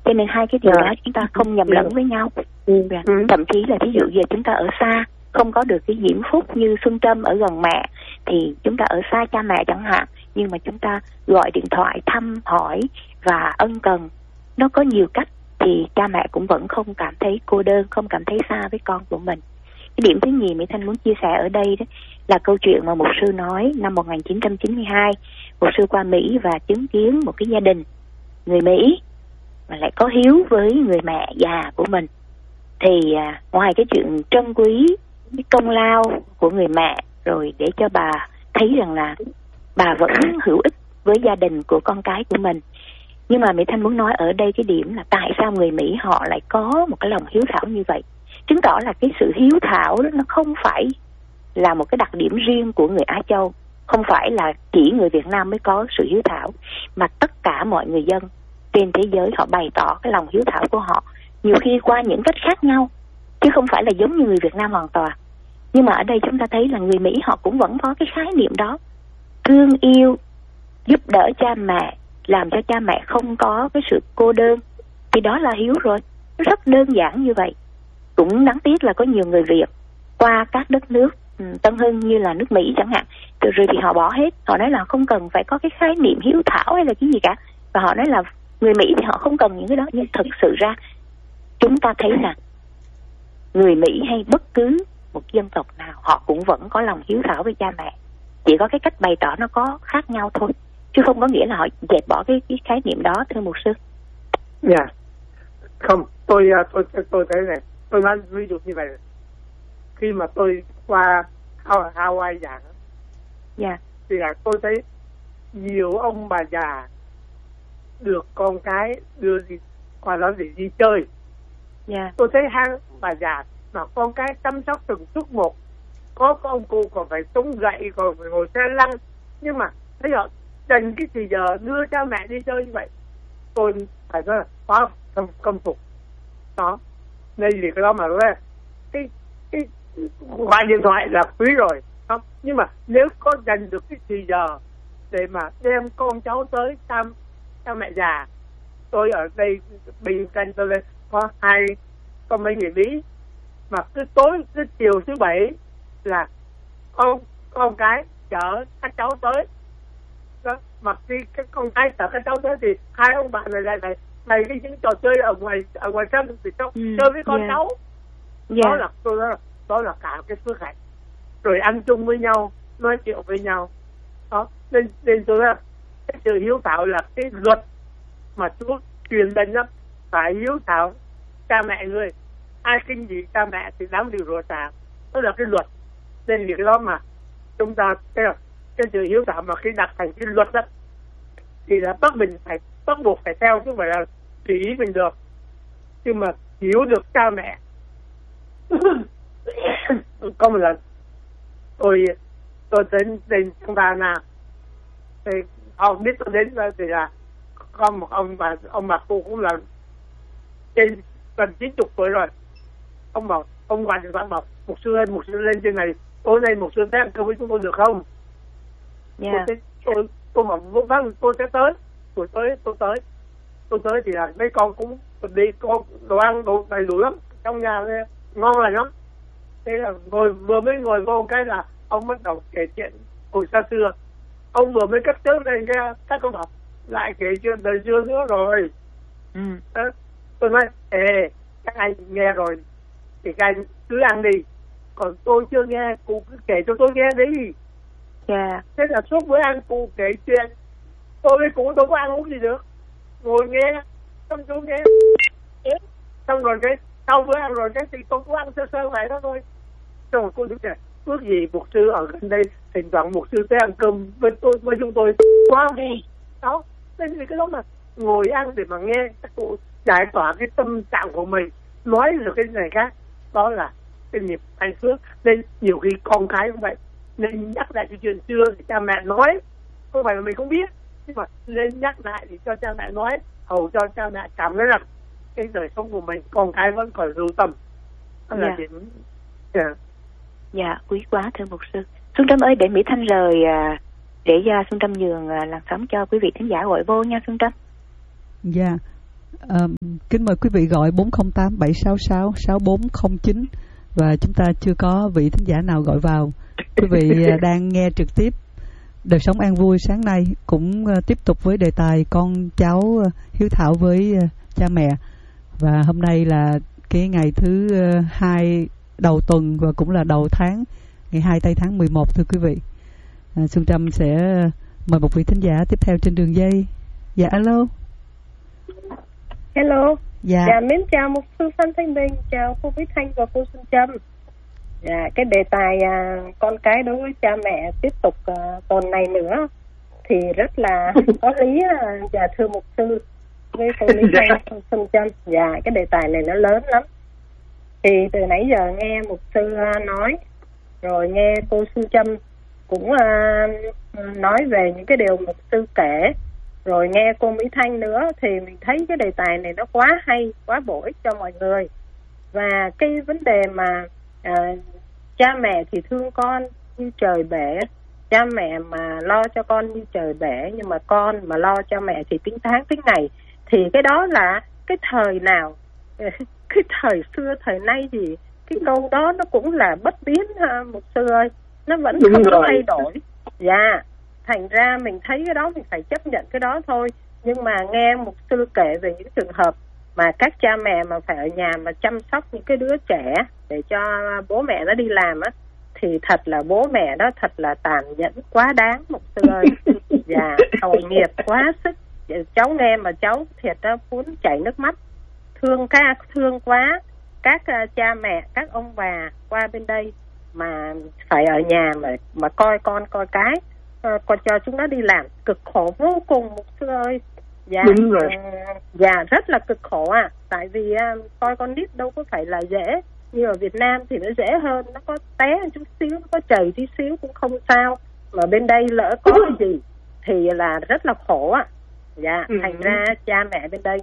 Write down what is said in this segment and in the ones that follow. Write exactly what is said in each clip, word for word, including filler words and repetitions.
cho nên hai cái điều yeah. đó chúng ta không nhầm lẫn với nhau. Ừ. Ừ. Thậm chí là ví dụ giờ chúng ta ở xa, không có được cái diễm phúc như Xuân Trâm ở gần mẹ, thì chúng ta ở xa cha mẹ chẳng hạn, nhưng mà chúng ta gọi điện thoại thăm hỏi và ân cần, nó có nhiều cách, thì cha mẹ cũng vẫn không cảm thấy cô đơn, không cảm thấy xa với con của mình. Cái điểm thứ nhì Mỹ Thanh muốn chia sẻ ở đây đó là câu chuyện mà một sư nói năm một nghìn chín trăm chín mươi hai, một sư qua Mỹ và chứng kiến một cái gia đình người Mỹ mà lại có hiếu với người mẹ già của mình. Thì à, ngoài cái chuyện trân quý cái công lao của người mẹ, rồi để cho bà thấy rằng là bà vẫn hữu ích với gia đình của con cái của mình. Nhưng mà Mỹ Thanh muốn nói ở đây cái điểm là tại sao người Mỹ họ lại có một cái lòng hiếu thảo như vậy. Chứng tỏ là cái sự hiếu thảo đó nó không phải là một cái đặc điểm riêng của người Á Châu, không phải là chỉ người Việt Nam mới có sự hiếu thảo, mà tất cả mọi người dân trên thế giới họ bày tỏ cái lòng hiếu thảo của họ, nhiều khi qua những cách khác nhau, chứ không phải là giống như người Việt Nam hoàn toàn. Nhưng mà ở đây chúng ta thấy là người Mỹ họ cũng vẫn có cái khái niệm đó, thương yêu, giúp đỡ cha mẹ, làm cho cha mẹ không có cái sự cô đơn, thì đó là hiếu rồi. Nó rất đơn giản như vậy. Cũng đáng tiếc là có nhiều người Việt qua các đất nước tân hưng như là nước Mỹ chẳng hạn, rồi, rồi thì họ bỏ hết. Họ nói là không cần phải có cái khái niệm hiếu thảo hay là cái gì cả, và họ nói là người Mỹ thì họ không cần những cái đó. Nhưng thực sự ra chúng ta thấy là người Mỹ hay bất cứ một dân tộc nào họ cũng vẫn có lòng hiếu thảo với cha mẹ, chỉ có cái cách bày tỏ nó có khác nhau thôi, chứ không có nghĩa là họ dẹp bỏ cái, cái khái niệm đó, thưa mục sư. Dạ yeah. Không, tôi tôi tôi thấy này, tôi nói ví dụ như vậy, khi mà tôi qua Hawaii giảng, dạ thì là tôi thấy nhiều ông bà già được con cái đưa đi qua đó để đi chơi. dạ Tôi thấy hai bà già mà con cái chăm sóc từng chút một, có có ông cụ còn phải chống gậy, còn phải ngồi xe lăn, nhưng mà thấy họ dành cái thời giờ đưa cha mẹ đi chơi như vậy, tôi phải nói là quá khâm phục đó. Nên vì cái đó mà nói cái cái gọi điện thoại là quý rồi không, nhưng mà nếu có dành được cái thời giờ để mà đem con cháu tới thăm cha mẹ già. Tôi ở đây bên cạnh tôi lên có hai con mấy người Mỹ mà cứ tối cứ chiều thứ bảy là con con cái chở các cháu tới đó, mà khi cái con cái chở các cháu tới thì hai ông bạn này lại này này cái những trò chơi ở ngoài ở ngoài sân thì cháu ừ, chơi với con yeah. cháu yeah. Đó là tôi đó, đó là cả cái phước hạnh, rồi ăn chung với nhau, nói chuyện với nhau đó. Nên nên tôi nói cái sự hiếu thảo là cái luật mà Chúa truyền lên đó, phải hiếu thảo cha mẹ người, ai kinh dị cha mẹ thì đáng điều rủa xả, đó là cái luật. Nên việc đó mà chúng ta cái cái sự hiếu thảo mà khi đặt thành cái luật đó thì là bắt mình phải bắt buộc phải theo, chứ không phải là tùy ý mình được. Nhưng mà hiểu được cha mẹ có một lần tôi tôi đến đến Savannah thì ông biết tôi đến thì là có một ông bà ông bà cô cũng là trên gần chín chục tuổi rồi. Ông bảo ông gọi điện thoại bảo mục sư ơi, mục sư lên trên này tối nay mục sư tới ăn cơm với chúng tôi được không? Yeah. Tôi, tôi tôi bảo vâng tôi sẽ tới. Tôi tới tôi tới tôi tới thì là mấy con cũng đi, con đồ ăn đồ đầy đủ lắm trong nhà, ngon lành lắm. Thế là ngồi vừa mới ngồi vô cái là ông bắt đầu kể chuyện hồi xa xưa. Ông vừa mới cất trước đây cái các con học lại kể chuyện đời xưa nữa rồi. Ừ. Đó. Tôi nói ê các anh nghe rồi thì các anh cứ ăn đi, còn tôi chưa nghe, cụ cứ kể cho tôi nghe đi. Yeah. Thế là suốt bữa ăn cụ kể chuyện, tôi với cụ tôi có ăn uống gì được, ngồi nghe xong chú nghe xong rồi cái sau bữa ăn rồi cái thì tôi cũng ăn sơ sơ vậy đó thôi. Xong rồi cô đứng này ước gì mục sư ở gần đây thỉnh thoảng mục sư tới ăn cơm với tôi với chúng tôi quá đi đó. Nên vì cái đó mà ngồi ăn để mà nghe các cụ giải tỏa cái tâm trạng của mình, nói được cái này khác, đó là cái nghiệp hạnh phước. Nên nhiều khi con cái cũng vậy, nên nhắc lại cái chuyện xưa thì cha mẹ nói, không phải là mình không biết, nhưng mà nên nhắc lại thì cho cha mẹ nói, hầu cho cha mẹ cảm thấy là cái đời sống của mình con cái vẫn còn lưu tâm. Đó là chuyện. Dạ. Dạ, quý quá thưa mục sư. Xuân Trâm ơi, để Mỹ Thanh rời để ra Xuân Trâm nhường làn sóng cho quý vị thính giả gọi vô nha Xuân Trâm. Dạ. À, kính mời quý vị gọi bốn không tám bảy sáu sáu sáu bốn không chín và chúng ta chưa có vị thính giả nào gọi vào. Quý vị đang nghe trực tiếp Đời Sống An Vui sáng nay, cũng uh, tiếp tục với đề tài con cháu uh, hiếu thảo với uh, cha mẹ. Và hôm nay là cái ngày thứ uh, hai đầu tuần và cũng là đầu tháng, ngày hai tây tháng mười một, thưa quý vị. uh, Xuân Trâm sẽ uh, mời một vị thính giả tiếp theo trên đường dây. Dạ, alo. Hello. Dạ. Dạ, mến chào mục sư Phan Thanh Bình, chào cô Vĩ Thanh và cô Xuân Trâm. Dạ, cái đề tài à, con cái đối với cha mẹ tiếp tục à, tuần này nữa thì rất là có lý. À, dạ, thưa mục sư với cô Vĩ Thanh, cô Xuân Trâm. Dạ, cái đề tài này nó lớn lắm. Thì từ nãy giờ nghe mục sư à, nói, rồi nghe cô Xuân Trâm cũng à, nói về những cái điều mục sư kể, rồi nghe cô Mỹ Thanh nữa, thì mình thấy cái đề tài này nó quá hay, quá bổ ích cho mọi người. Và cái vấn đề mà à, cha mẹ thì thương con như trời bể, cha mẹ mà lo cho con như trời bể, nhưng mà con mà lo cho mẹ thì tính tháng tính ngày, thì cái đó là cái thời nào, cái thời xưa thời nay gì, cái câu đó nó cũng là bất biến ha, mục sư ơi, nó vẫn Đúng không rồi. có thay đổi. Dạ, thành ra mình thấy cái đó mình phải chấp nhận cái đó thôi. Nhưng mà nghe mục sư kể về những trường hợp mà các cha mẹ mà phải ở nhà mà chăm sóc những cái đứa trẻ để cho bố mẹ nó đi làm á, thì thật là bố mẹ đó thật là tàn nhẫn quá đáng, mục sư ơi. Dạ, tội nghiệp quá sức. Cháu nghe mà cháu thiệt đó muốn chảy nước mắt. Thương ca thương quá. Các uh, cha mẹ, các ông bà qua bên đây mà phải ở nhà mà mà coi con coi cái, uh, còn cho chúng nó đi làm cực khổ vô cùng, mục sư ơi. Dạ, đúng rồi. Uh, dạ, rất là cực khổ à. Tại vì uh, coi con nít đâu có phải là dễ. Như ở Việt Nam thì nó dễ hơn, nó có té chút xíu, nó có chảy tí xíu cũng không sao. Mà bên đây lỡ có cái gì thì là rất là khổ ạ. Dạ, ừ. Thành ra cha mẹ bên đây,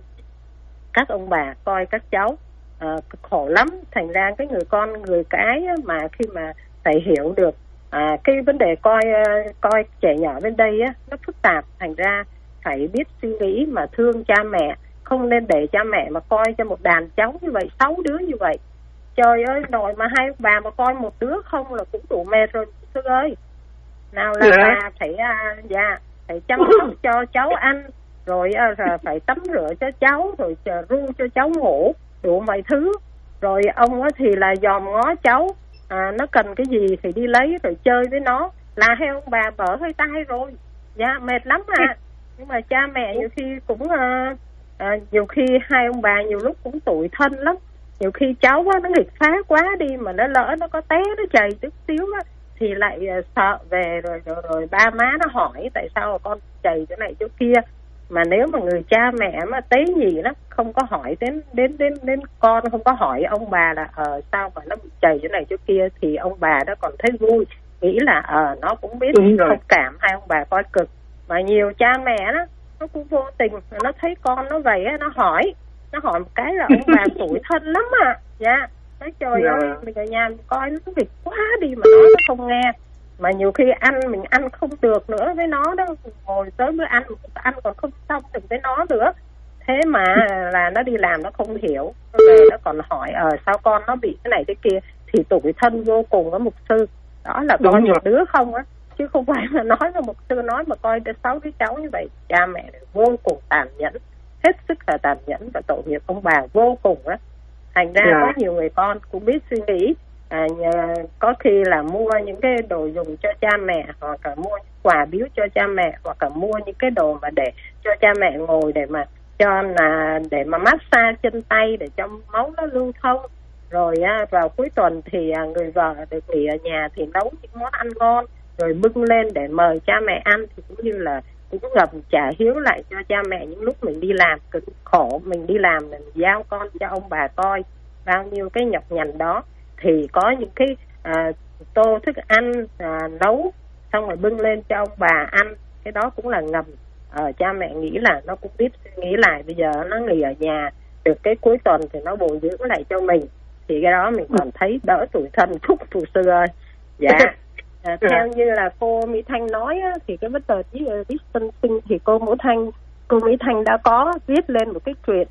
các ông bà coi các cháu uh, cực khổ lắm. Thành ra cái người con người cái mà khi mà phải hiểu được à, cái vấn đề coi uh, coi trẻ nhỏ bên đây á, nó phức tạp. Thành ra phải biết suy nghĩ mà thương cha mẹ. Không nên để cha mẹ mà coi cho một đàn cháu như vậy, sáu đứa như vậy. Trời ơi, nội mà hai bà mà coi một đứa không là cũng đủ mệt rồi, sư ơi. Nào là yeah. bà phải à, dạ, phải chăm sóc cho cháu ăn, rồi à, phải tắm rửa cho cháu, rồi ru cho cháu ngủ, đủ mọi thứ. Rồi ông á thì là dòm ngó cháu, à, nó cần cái gì thì đi lấy rồi chơi với nó. Là hai ông bà bở hơi tay rồi. Dạ, mệt lắm à. Nhưng mà cha mẹ nhiều khi cũng à, à, nhiều khi hai ông bà nhiều lúc cũng tủi thân lắm. Nhiều khi cháu á, nó nghịch phá quá đi mà nó lỡ nó có té nó chảy chút xíu á, thì lại uh, sợ về rồi, rồi rồi ba má nó hỏi tại sao mà con chảy chỗ này chỗ kia. Mà nếu mà người cha mẹ mà tế nhị đó không có hỏi đến đến đến đến con, không có hỏi ông bà là ờ uh, sao mà nó bị chảy chỗ này chỗ kia, thì ông bà đó còn thấy vui, nghĩ là ờ uh, nó cũng biết thông cảm hai ông bà coi cực. Mà nhiều cha mẹ đó nó cũng vô tình, nó thấy con nó vậy á, nó hỏi nó hỏi một cái là ông bà tủi thân lắm à. Dạ, nói trời yeah. ơi, mình ở nhà mình coi nó việc quá đi mà nói nó không nghe. Mà nhiều khi ăn mình ăn không được nữa với nó đó, ngồi tới bữa ăn ăn còn không xong được với nó nữa. Thế mà là nó đi làm nó không hiểu, nó về nó còn hỏi ờ sao con nó bị cái này cái kia, thì tủi thân vô cùng á mục sư. Đó là coi một đứa không á, chứ không phải mà nói là mục sư nói mà coi tới sáu đứa cháu như vậy. Cha mẹ vô cùng tàn nhẫn, hết sức là tàn nhẫn và tội nghiệp ông bà vô cùng á. Thành ra yeah. có nhiều người con cũng biết suy nghĩ, à, nhờ, có khi là mua những cái đồ dùng cho cha mẹ, hoặc là mua quà biếu cho cha mẹ, hoặc là mua những cái đồ mà để cho cha mẹ ngồi để mà cho là để mà massage chân tay để cho máu nó lưu thông. Rồi á, vào cuối tuần thì à, người vợ được nghỉ ở nhà thì nấu những món ăn ngon rồi bưng lên để mời cha mẹ ăn, thì cũng như là cũng ngầm trả hiếu lại cho cha mẹ những lúc mình đi làm cực khổ, mình đi làm mình giao con cho ông bà coi bao nhiêu cái nhọc nhằn đó. Thì có những cái à, tô thức ăn à, nấu xong rồi bưng lên cho ông bà ăn, cái đó cũng là ngầm. à, cha mẹ nghĩ là nó cũng biết suy nghĩ lại, bây giờ nó nghỉ ở nhà được cái cuối tuần thì nó bồi dưỡng lại cho mình, thì cái đó mình còn thấy đỡ tủi thân thúc phù sư ơi. Dạ. À, theo như là cô Mỹ Thanh nói á, thì cái vấn đề distancing thì cô Mỹ Thanh cô Mỹ Thanh đã có viết lên một cái truyện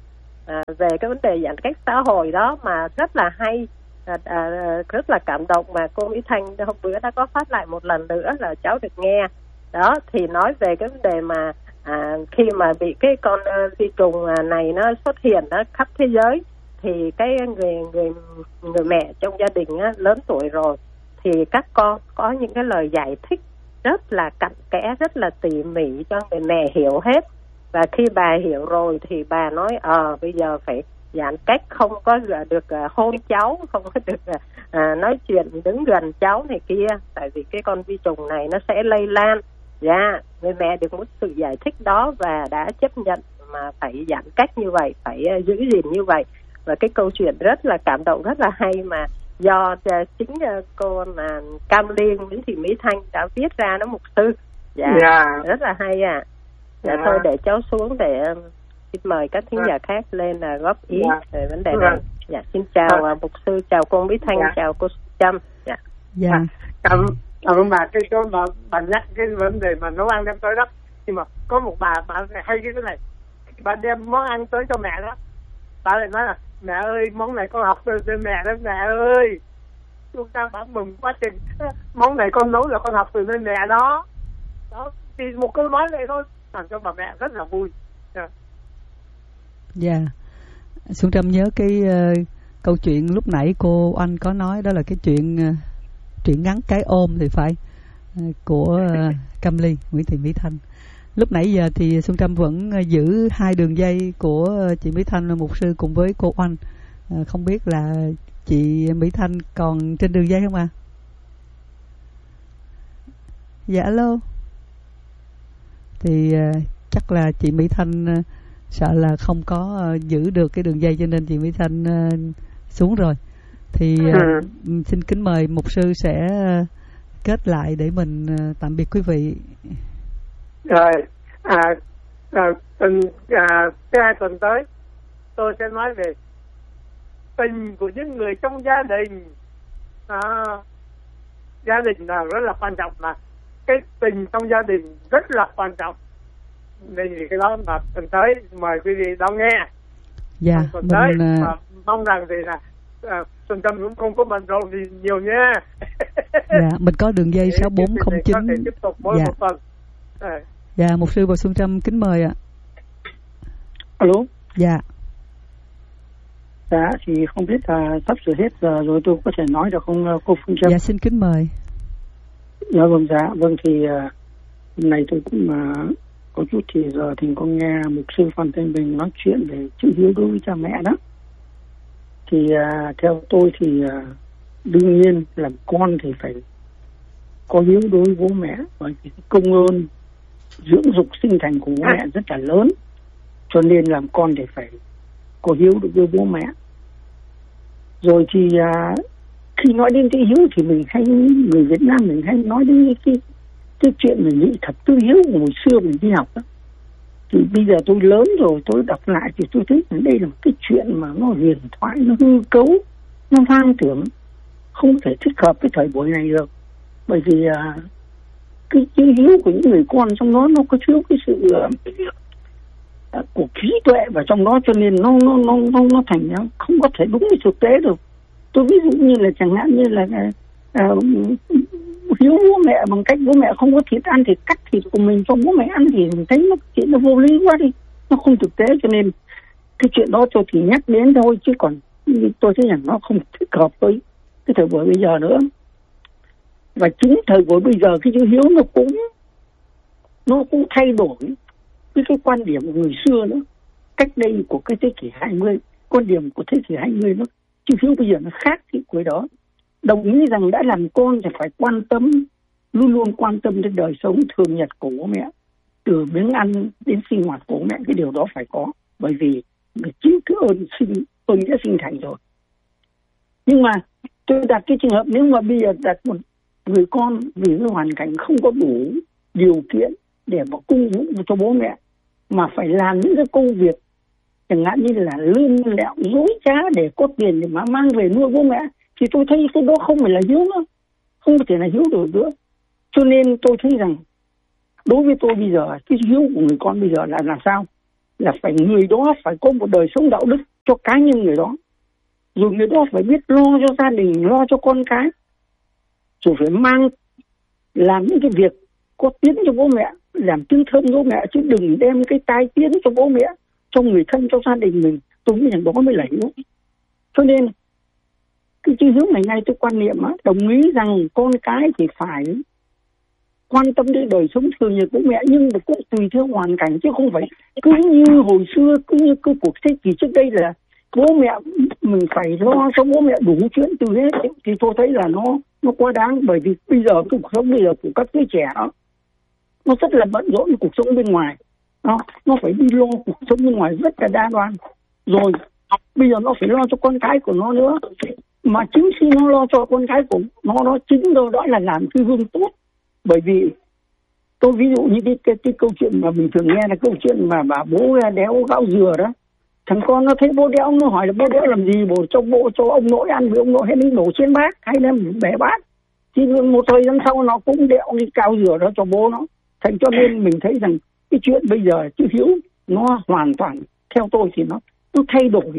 à, về cái vấn đề giãn cách xã hội đó mà rất là hay, à, à, rất là cảm động mà cô Mỹ Thanh hôm bữa đã có phát lại một lần nữa là cháu được nghe. Đó thì nói về cái vấn đề mà à, khi mà bị cái con uh, vi trùng này nó xuất hiện đó khắp thế giới thì cái người người người mẹ trong gia đình á, lớn tuổi rồi thì các con có những cái lời giải thích rất là cặn kẽ, rất là tỉ mỉ cho người mẹ hiểu hết. Và khi bà hiểu rồi thì bà nói ờ à, bây giờ phải giãn cách, không có được uh, hôn cháu, không có được uh, nói chuyện đứng gần cháu này kia, tại vì cái con vi trùng này nó sẽ lây lan. Dạ, yeah, người mẹ được một sự giải thích đó và đã chấp nhận mà phải giãn cách như vậy, phải uh, giữ gìn như vậy. Và cái câu chuyện rất là cảm động, rất là hay mà do uh, chính uh, cô mà Cam Liên Nguyễn Thị Mỹ Thanh đã viết ra đó mục sư. Dạ, yeah, rất là hay à. Dạ, yeah. Thôi để cháu xuống để um, xin mời các thính giả khác lên là uh, góp ý yeah. về vấn đề này. Yeah. Dạ, xin chào uh, mục sư, chào cô Mỹ Thanh, yeah. chào cô Trâm. Dạ. Dạ. Yeah. Cảm cảm ơn bà cái số bà, bà nhắc cái vấn đề mà nấu ăn đem tới đó. Nhưng mà có một bà bà hay cái này, bà đem món ăn tới cho mẹ đó, bà lại nói là mẹ ơi món này con học từ mẹ đó mẹ ơi. Chúng ta bảo mừng quá trình món này con nấu là con học từ nơi mẹ đó. Đó thì một câu nói này thôi làm cho bà mẹ rất là vui. Dạ. Yeah. Xuân Trâm nhớ cái uh, câu chuyện lúc nãy cô anh có nói, đó là cái chuyện uh, truyện ngắn Cái Ôm thì phải, uh, của uh, Cam Ly Nguyễn Thị Mỹ Thanh. Lúc nãy giờ thì Xuân Trâm vẫn uh, giữ hai đường dây của uh, chị Mỹ Thanh là mục sư cùng với cô Oanh. Uh, không biết là chị Mỹ Thanh còn trên đường dây không ạ? À? Dạ alo. Thì uh, chắc là chị Mỹ Thanh uh, sợ là không có uh, giữ được cái đường dây cho nên chị Mỹ Thanh uh, xuống rồi. Thì uh, ừ. xin kính mời mục sư sẽ uh, kết lại để mình uh, tạm biệt quý vị. Rồi, à, à, tuần, à, cái hai tuần tới tôi sẽ nói về tình của những người trong gia đình. À, gia đình là rất là quan trọng, mà cái tình trong gia đình rất là quan trọng. Nên thì cái đó mà tuần tới mời quý vị đón nghe. Dạ, tuần mình tới uh... mà mong rằng thì là à, Xuân Trâm cũng không có bận rộn gì nhiều nha. Dạ, mình có đường dây sáu bốn không chín. Có thể tiếp tục mỗi dạ. một tuần. À. Dạ, mục sư Bùi Xuân Trâm kính mời ạ. Alo. Dạ. Dạ, thì không biết là sắp sửa hết giờ rồi tôi có thể nói được không cô Phương Trâm? Dạ, xin kính mời. Dạ vâng, dạ, vâng thì uh, hôm nay tôi cũng uh, có chút thì giờ thì con nghe mục sư Phan Thanh Bình nói chuyện về chữ hiếu đối với cha mẹ đó. Thì uh, theo tôi thì uh, đương nhiên làm con thì phải có hiếu đối với bố mẹ, bởi vì công ơn dưỡng dục sinh thành của bố mẹ rất là lớn, cho nên làm con thì phải có hiếu đối với bố mẹ. Rồi thì uh, khi nói đến cái hiếu thì mình hay, người Việt Nam mình hay nói đến cái cái chuyện mình nghĩ thập tứ hiếu của hồi xưa mình đi học đó. Thì bây giờ tôi lớn rồi tôi đọc lại thì tôi thấy đây là một cái chuyện mà nó huyền thoại, nó hư cấu, nó hoang tưởng, không thể thích hợp với thời buổi này được. Bởi vì uh, cái chữ hiếu của những người con trong đó nó có thiếu cái sự uh, của trí tuệ vào trong đó, cho nên nó nó nó nó, nó thành nó không có thể đúng với thực tế được. Tôi ví dụ như là chẳng hạn như là uh, hiếu bố mẹ bằng cách bố mẹ không có thịt ăn thì cắt thịt của mình cho bố mẹ ăn thì mình thấy nó chuyện nó vô lý quá đi, nó không thực tế, cho nên cái chuyện đó tôi chỉ nhắc đến thôi, chứ còn tôi thấy rằng nó không thích hợp với cái thời buổi bây giờ nữa. Và chính thời buổi bây giờ cái chữ hiếu nó cũng nó cũng thay đổi cái cái quan điểm của người xưa nữa. Cách đây của cái thế kỷ hai mươi, quan điểm của thế kỷ hai mươi nó chữ hiếu bây giờ nó khác cái cuối đó. Đồng ý rằng đã làm con thì phải quan tâm, luôn luôn quan tâm đến đời sống thường nhật của bố mẹ, từ miếng ăn đến sinh hoạt của bố mẹ, cái điều đó phải có, bởi vì chính cái ơn sinh ơn đã sinh thành rồi. Nhưng mà tôi đặt cái trường hợp nếu mà bây giờ đặt một người con vì cái hoàn cảnh không có đủ điều kiện để mà cung vụ cho bố mẹ, mà phải làm những cái công việc chẳng hạn như là lươn lẹo dối trá để có tiền để mà mang về nuôi bố mẹ, thì tôi thấy cái đó không phải là hiếu nữa, không có thể là hiếu được nữa. Cho nên tôi thấy rằng đối với tôi bây giờ cái hiếu của người con bây giờ là làm sao là phải người đó phải có một đời sống đạo đức cho cá nhân người đó, rồi người đó phải biết lo cho gia đình, lo cho con cái, rồi phải mang làm những cái việc có tiếng cho bố mẹ, làm tiếng thơm bố mẹ, chứ đừng đem cái tai tiếng cho bố mẹ, cho người thân, cho gia đình mình. Tôi nghĩ rằng đó mới là hiếu. Cho nên cái chữ hiếu ngày nay tôi quan niệm á, đồng ý rằng con cái thì phải quan tâm đến đời sống thường nhật của mẹ, nhưng mà cũng tùy theo hoàn cảnh, chứ không phải cứ như hồi xưa, cứ như cái cuộc thế kỷ trước đây là bố mẹ mình phải lo cho bố mẹ đủ chuyện từ hết, thì tôi thấy là nó nó quá đáng. Bởi vì bây giờ cái cuộc sống bây giờ của các đứa trẻ đó, nó rất là bận rộn cuộc sống bên ngoài, nó nó phải đi lo cuộc sống bên ngoài rất là đa đoan, rồi bây giờ nó phải lo cho con cái của nó nữa. Mà chính khi nó lo cho con cái của nó, nó chính đâu đó là làm cái gương tốt. Bởi vì tôi ví dụ như cái, cái, cái câu chuyện mà mình thường nghe là câu chuyện mà bà bố đéo gạo dừa đó, thằng con nó thấy bố đéo, nó hỏi là bố đéo làm gì, bố cho bố cho ông nội ăn, vì ông nội hay mình đổ trên bát hay là bẻ bát, thì một thời gian sau nó cũng đẹo cái cao dừa đó cho bố nó. Thành cho nên mình thấy rằng cái chuyện bây giờ chữ hiếu nó hoàn toàn theo tôi thì nó nó thay đổi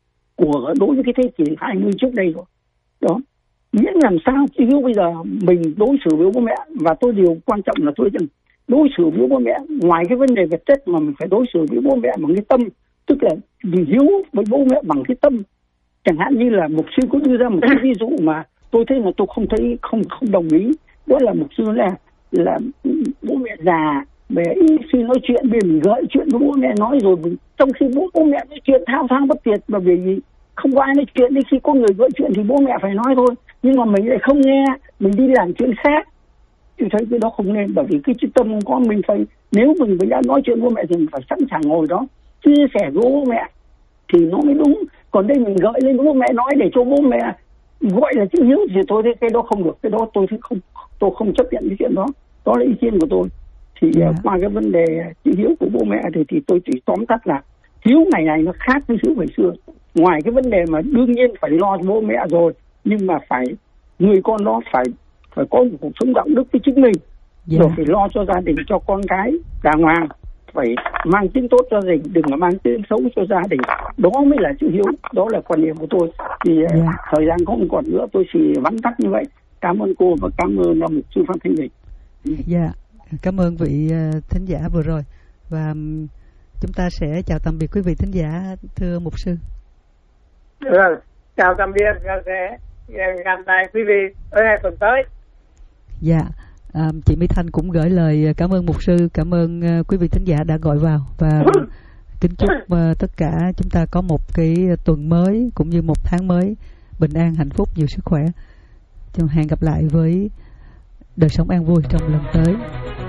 của đối với cái thế kỷ hai mươi trước đây rồi đó. Miễn làm sao chữ hiếu bây giờ mình đối xử với bố mẹ, và tôi điều quan trọng là tôi rằng đối xử với bố mẹ ngoài cái vấn đề vật chất mà mình phải đối xử với bố mẹ bằng cái tâm, tức là vì hiếu với bố mẹ bằng cái tâm. Chẳng hạn như là mục sư có đưa ra một cái ví dụ mà tôi thấy mà tôi không thấy không không đồng ý, đó là mục sư là là bố mẹ già về khi nói chuyện về mình gợi chuyện với bố mẹ nói rồi mình, trong khi bố bố mẹ nói chuyện thao thao bất tuyệt, mà vì gì không có ai nói chuyện, đến khi có người gợi chuyện thì bố mẹ phải nói thôi, nhưng mà mình lại không nghe, mình đi làm chuyện khác. Tôi thấy cái đó không nên, bởi vì cái tâm không có. Mình phải, nếu mình đã nói chuyện với bố mẹ thì mình phải sẵn sàng ngồi đó chia sẻ với bố mẹ thì nó mới đúng. Còn đây mình gợi lên bố mẹ nói để cho bố mẹ gọi là chữ hiếu thì tôi thấy cái đó không được, cái đó tôi thấy không, tôi không chấp nhận cái chuyện đó. Đó là ý kiến của tôi. Thì yeah. qua cái vấn đề chữ hiếu của bố mẹ thì thì tôi chỉ tóm tắt là hiếu ngày này nó khác với hiếu ngày xưa. Ngoài cái vấn đề mà đương nhiên phải lo cho bố mẹ rồi, nhưng mà phải người con đó phải phải có một cuộc sống đạo đức với chính mình, yeah. rồi phải lo cho gia đình, cho con cái đàng hoàng, phải mang tiếng tốt cho gia đình, đừng là mang tiếng xấu cho gia đình. Đó mới là chữ hiếu. Đó là quan điểm của tôi. Thì yeah. thời gian không còn nữa, tôi chỉ vắn tắt như vậy. Cảm ơn cô và cảm ơn mục sư Phan Thanh Bình. Dạ, yeah. Cảm ơn vị thính giả vừa rồi, và chúng ta sẽ chào tạm biệt quý vị thính giả, thưa mục sư. Vâng, chào tạm biệt, và sẽ gặp lại quý vị ở hai tuần tới. Dạ, yeah. à, chị Mỹ Thanh cũng gửi lời cảm ơn mục sư, cảm ơn uh, quý vị thính giả đã gọi vào, và kính chúc uh, tất cả chúng ta có một cái tuần mới cũng như một tháng mới bình an, hạnh phúc, nhiều sức khỏe. Hẹn gặp lại với Đời Sống An Vui trong lần tới.